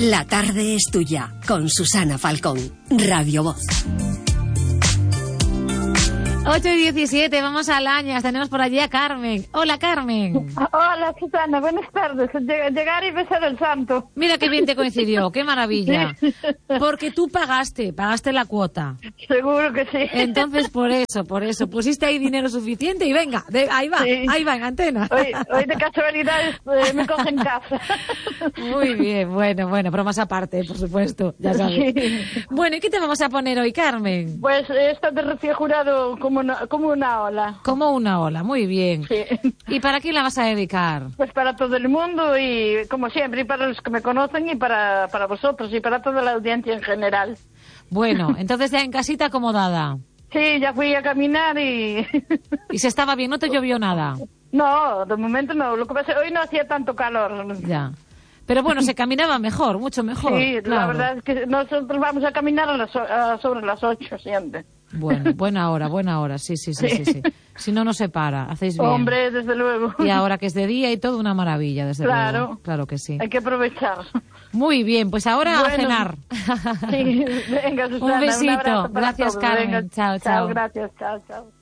La tarde es tuya, con Susana Falcón, Radio Voz. 8:17, vamos a Lañas, tenemos por allí a Carmen. Hola, Carmen. Hola, Susana, buenas tardes. Llegar y besar el santo. Mira qué bien te coincidió, qué maravilla. Porque tú pagaste la cuota. Seguro que sí. Entonces, por eso, pusiste ahí dinero suficiente y venga, ahí va, sí. Ahí va, en antena. Hoy de casualidad me coge en casa. Muy bien, bueno, bromas aparte, por supuesto, ya sabes. Sí. Bueno, ¿y qué te vamos a poner hoy, Carmen? Pues esta de recién jurado como una ola. Como una ola, muy bien. Sí. ¿Y para quién la vas a dedicar? Pues para todo el mundo y, como siempre, y para los que me conocen y para vosotros y para toda la audiencia en general. Bueno, entonces ya en casita acomodada. Sí, ya fui a caminar y... ¿Y se estaba bien? ¿No te llovió nada? No, de momento no. Lo que pasa es que hoy no hacía tanto calor. Ya. Pero bueno, se caminaba mejor, mucho mejor. Sí, claro. La verdad es que nosotros vamos a caminar sobre las 8 siempre. Bueno, buena hora, sí. Si no, no se para, hacéis bien. Hombre, desde luego. Y ahora que es de día y todo, una maravilla, desde luego. Claro que sí. Hay que aprovechar. Muy bien, pues ahora a cenar. Sí, venga, Susana, un besito. Un abrazo para gracias, todos. Carmen. Venga, chao. Gracias, chao.